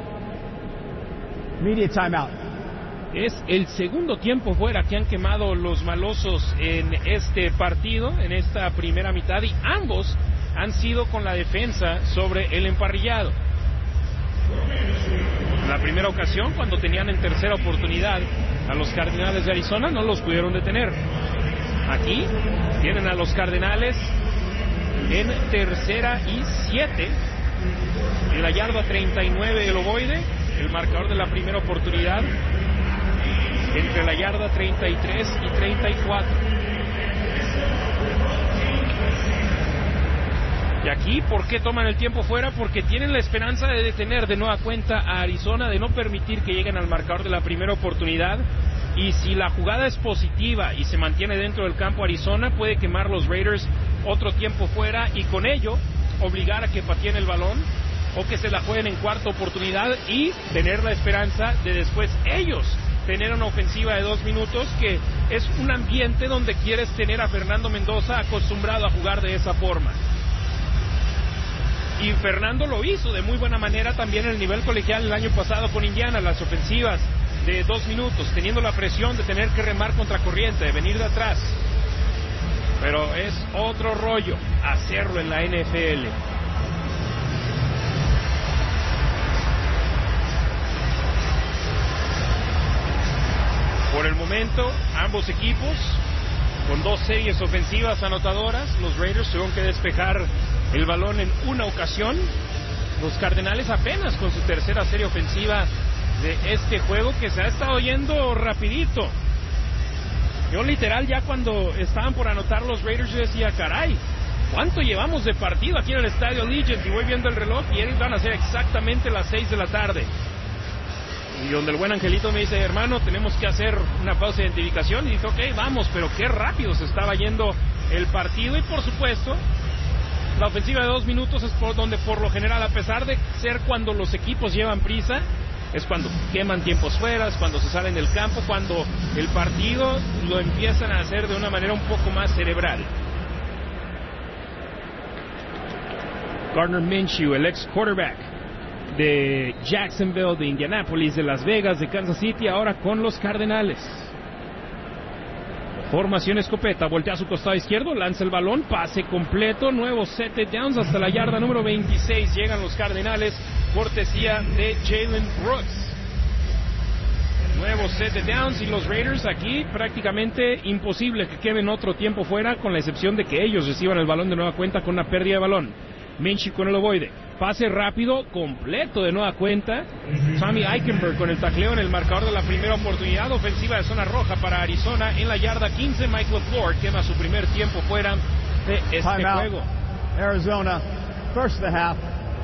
Media timeout. Es el segundo tiempo fuera que han quemado los malosos en este partido, en esta primera mitad, y ambos han sido con la defensa sobre el emparrillado. En la primera ocasión, cuando tenían en tercera oportunidad a los Cardenales de Arizona, no los pudieron detener. Aquí tienen a los Cardenales en 3rd y 7, en la yarda 39 del ovoide, el marcador de la primera oportunidad, entre la yarda 33 y 34. Y aquí, ¿por qué toman el tiempo fuera? Porque tienen la esperanza de detener de nueva cuenta a Arizona, de no permitir que lleguen al marcador de la primera oportunidad. Y si la jugada es positiva y se mantiene dentro del campo Arizona, puede quemar los Raiders otro tiempo fuera y con ello obligar a que pateen el balón o que se la jueguen en cuarta oportunidad y tener la esperanza de después ellos tener una ofensiva de 2 minutos, que es un ambiente donde quieres tener a Fernando Mendoza acostumbrado a jugar de esa forma. Y Fernando lo hizo de muy buena manera también en el nivel colegial el año pasado con Indiana, las ofensivas de 2 minutos, teniendo la presión de tener que remar contra corriente, de venir de atrás. Pero es otro rollo hacerlo en la NFL. Por el momento, ambos equipos con 2 series ofensivas anotadoras. Los Raiders tuvieron que despejar el balón en una ocasión. Los Cardenales apenas con su tercera serie ofensiva de este juego, que se ha estado yendo rapidito. Yo literal ya cuando estaban por anotar los Raiders yo decía, caray, ¿cuánto llevamos de partido aquí en el estadio Allegiant? Y voy viendo el reloj y ellos van a ser exactamente las 6 de la tarde. Y donde el buen Angelito me dice, hermano, tenemos que hacer una pausa de identificación. Y dije, ok, vamos, pero qué rápido se estaba yendo el partido. Y por supuesto, la ofensiva de 2 minutos es por donde por lo general, a pesar de ser cuando los equipos llevan prisa, es cuando queman tiempos fuera, es cuando se salen del campo, cuando el partido lo empiezan a hacer de una manera un poco más cerebral. Gardner Minshew, el ex quarterback de Jacksonville, de Indianapolis, de Las Vegas, de Kansas City, ahora con los Cardenales. Formación escopeta, voltea a su costado izquierdo, lanza el balón, pase completo, nuevo set de downs hasta la yarda número 26. Llegan los Cardenales, cortesía de Jalen Brooks. Nuevo set de downs y los Raiders aquí prácticamente imposible que queden otro tiempo fuera, con la excepción de que ellos reciban el balón de nueva cuenta con una pérdida de balón. Minshew con el ovoide. Pase rápido, completo de nueva cuenta. Tommy Eichenberg con el tacleo en el marcador de la primera oportunidad ofensiva de zona roja para Arizona en la yarda 15. Mike LaFleur quema su primer tiempo fuera de este juego. Arizona, first of the half.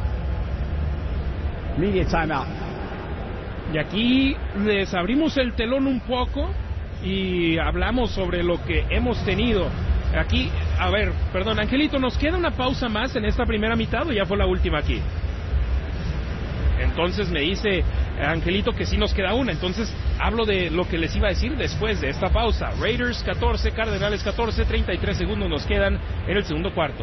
Immediate timeout. Y aquí les abrimos el telón un poco y hablamos sobre lo que hemos tenido. Aquí, a ver, perdón, Angelito, ¿nos queda una pausa más en esta primera mitad o ya fue la última aquí? Entonces me dice Angelito que sí nos queda una. Entonces hablo de lo que les iba a decir después de esta pausa. Raiders 14, Cardenales 14, 33 segundos nos quedan en el segundo cuarto.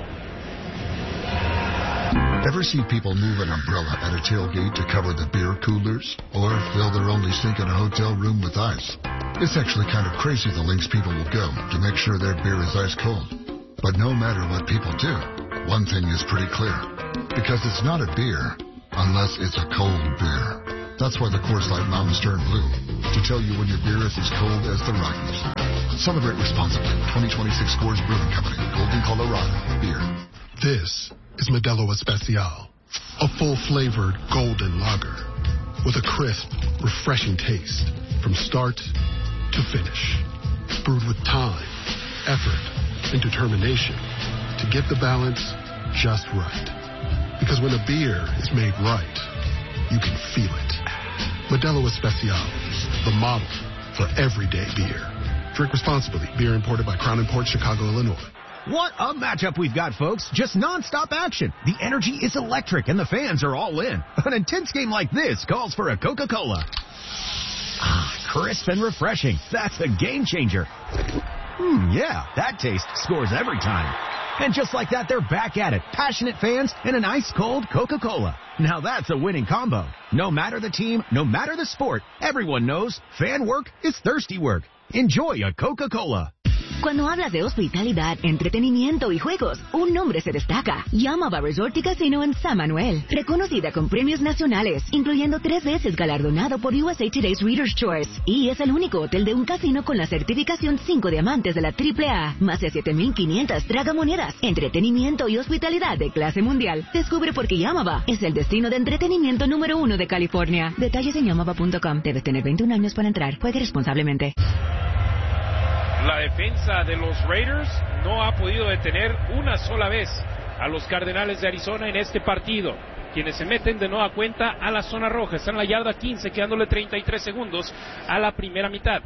Ever see people move an umbrella at a tailgate to cover the beer coolers? Or fill their only sink in a hotel room with ice? It's actually kind of crazy the lengths people will go to make sure their beer is ice cold. But no matter what people do, one thing is pretty clear. Because it's not a beer unless it's a cold beer. That's why the Coors Light Mountains turn blue. To tell you when your beer is as cold as the Rockies. Celebrate responsibly. 2026 Coors Brewing Company. Golden, Colorado. Beer. This is Modelo Especial, a full-flavored golden lager with a crisp, refreshing taste from start to finish. Brewed with time, effort, and determination to get the balance just right. Because when a beer is made right, you can feel it. Modelo Especial, the model for everyday beer. Drink responsibly. Beer imported by Crown Imports, Chicago, Illinois. What a matchup we've got, folks. Just non-stop action. The energy is electric and the fans are all in. An intense game like this calls for a Coca-Cola. Ah, crisp and refreshing. That's a game changer. Yeah, that taste scores every time. And just like that, they're back at it. Passionate fans and an ice-cold Coca-Cola. Now that's a winning combo. No matter the team, no matter the sport, everyone knows fan work is thirsty work. Enjoy a Coca-Cola. Cuando hablas de hospitalidad, entretenimiento y juegos, un nombre se destaca. Yamava Resort y Casino en San Manuel. Reconocida con premios nacionales, incluyendo 3 veces galardonado por USA Today's Reader's Choice. Y es el único hotel de un casino con la certificación 5 diamantes de la AAA. Más de 7,500 tragamonedas. Entretenimiento y hospitalidad de clase mundial. Descubre por qué Yamava es el destino de entretenimiento número 1 de California. Detalles en yamava.com. Debes tener 21 años para entrar. Juegue responsablemente. La defensa de los Raiders no ha podido detener una sola vez a los Cardenales de Arizona en este partido, quienes se meten de nueva cuenta a la zona roja. Están en la yarda 15, quedándole 33 segundos a la primera mitad.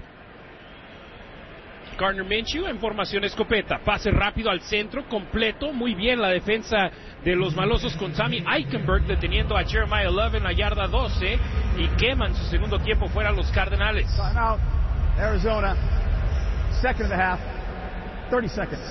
Gardner Minshew en formación escopeta, pase rápido al centro, completo, muy bien la defensa de los malosos con Tommy Eichenberg deteniendo a Jeremiah Love en la yarda 12 y queman su segundo tiempo fuera los Cardenales. Timeout, Arizona. Second of the half, 30 seconds.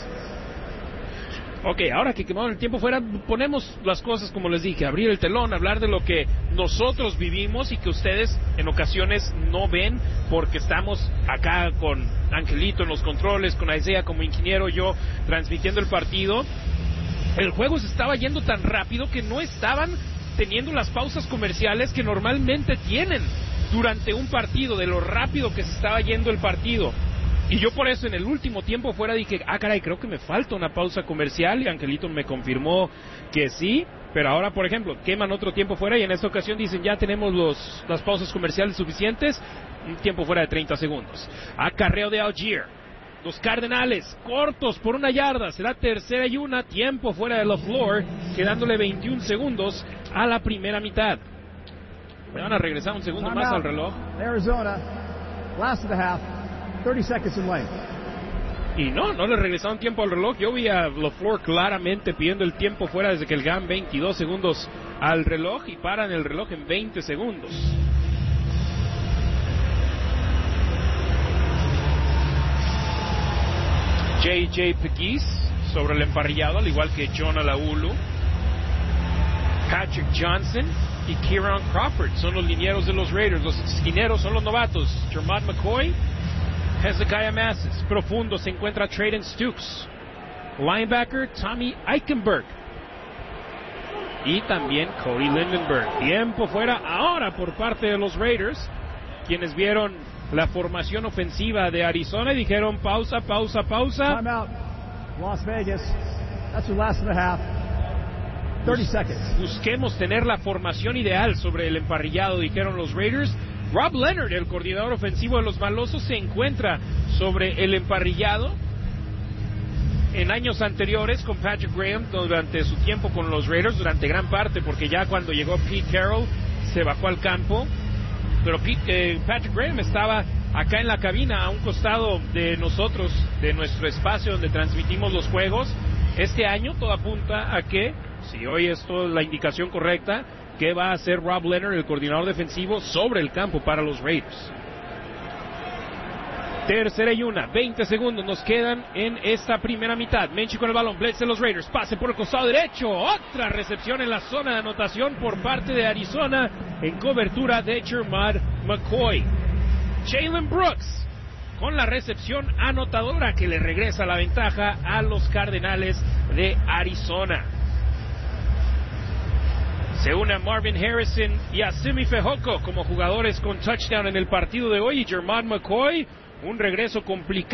Ok, ahora que quemamos el tiempo fuera, ponemos las cosas como les dije, abrir el telón, hablar de lo que nosotros vivimos y que ustedes en ocasiones no ven porque estamos acá con Angelito en los controles, con Isaiah como ingeniero, yo transmitiendo el partido. El juego se estaba yendo tan rápido que no estaban teniendo las pausas comerciales que normalmente tienen durante un partido, de lo rápido que se estaba yendo el partido. Y yo por eso en el último tiempo fuera dije, caray, creo que me falta una pausa comercial, y Angelito me confirmó que sí, pero ahora por ejemplo queman otro tiempo fuera y en esta ocasión dicen ya tenemos las pausas comerciales suficientes, un tiempo fuera de 30 segundos. Acarreo de Algier, los Cardenales cortos por 1 yarda, será 3rd y 1, tiempo fuera de LaFleur, quedándole 21 segundos a la primera mitad. Me van a regresar un segundo más al reloj. Arizona, last of the half. 30 seconds in lane. Y no le regresaron tiempo al reloj. Yo vi a LaFleur claramente pidiendo el tiempo fuera desde que el GAN 22 segundos al reloj y paran el reloj en 20 segundos. J.J. Pegues sobre el emparrillado, al igual que John Alaulu. Patrick Johnson y Kieran Crawford son los linieros de los Raiders. Los esquineros son los novatos Jermad McCoy, Hezekiah Masses. Profundo se encuentra Trayden Stukes. Linebacker Tommy Eichenberg. Y también Cody Lindenberg. Tiempo fuera ahora por parte de los Raiders, quienes vieron la formación ofensiva de Arizona y dijeron pausa. Time out. Las Vegas. That's your last of the half. 30 seconds. Busquemos tener la formación ideal sobre el emparrillado, dijeron los Raiders. Rob Leonard, el coordinador ofensivo de los Malosos, se encuentra sobre el emparrillado. En años anteriores con Patrick Graham, durante su tiempo con los Raiders, durante gran parte, porque ya cuando llegó Pete Carroll se bajó al campo, pero Patrick Graham estaba acá en la cabina, a un costado de nosotros, de nuestro espacio donde transmitimos los juegos. Este año todo apunta a que, si hoy es toda la indicación correcta, que va a hacer Rob Leonard, el coordinador defensivo, sobre el campo para los Raiders. 3rd y 20 segundos nos quedan en esta primera mitad. Menchi con el balón, blitz de los Raiders, pase por el costado derecho, otra recepción en la zona de anotación por parte de Arizona, en cobertura de Jermad McCoy. Jalen Brooks con la recepción anotadora que le regresa la ventaja a los Cardenales de Arizona. Se une a Marvin Harrison y a Simi Fehoko como jugadores con touchdown en el partido de hoy, y Jermad McCoy, un regreso complicado.